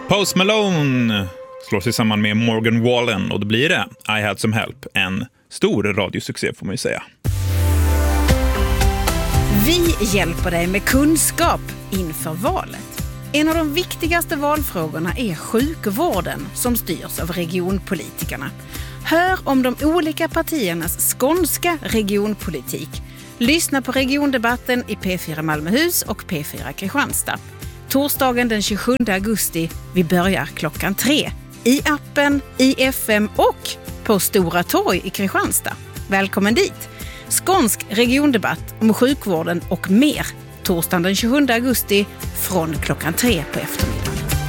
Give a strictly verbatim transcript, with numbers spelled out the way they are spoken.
Post Malone slår sig samman med Morgan Wallen och då blir det I Had Some Help, en stor radiosuccé får man ju säga. Vi hjälper dig med kunskap inför valet. En av de viktigaste valfrågorna är sjukvården som styrs av regionpolitikerna. Hör om de olika partiernas skånska regionpolitik. Lyssna på regiondebatten i P fyra Malmöhus och P fyra Kristianstad. Torsdagen den tjugosjunde augusti, vi börjar klockan tre. I appen, i F M och på Stora Torg i Kristianstad. Välkommen dit! Skånsk regiondebatt om sjukvården och mer. Torsdagen den tjugosjunde augusti från klockan tre på eftermiddagen.